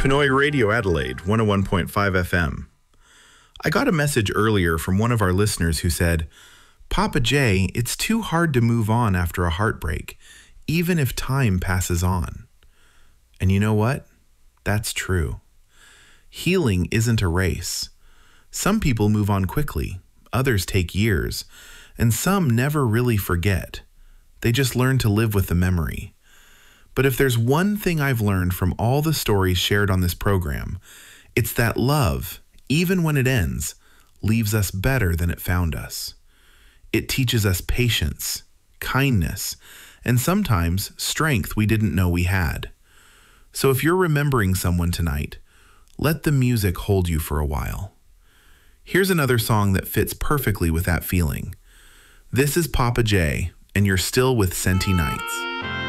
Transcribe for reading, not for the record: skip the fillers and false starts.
Pinoy Radio Adelaide, 101.5 FM. I got a message earlier from one of our listeners who said, Papa J, it's too hard to move on after a heartbreak, even if time passes on. And you know what? That's true. Healing isn't a race. Some people move on quickly, others take years, and some never really forget. They just learn to live with the memory. But if there's one thing I've learned from all the stories shared on this program, it's that love, even when it ends, leaves us better than it found us. It teaches us patience, kindness, and sometimes strength we didn't know we had. So if you're remembering someone tonight, let the music hold you for a while. Here's another song that fits perfectly with that feeling. This is Papa J, and you're still with Senti Nights.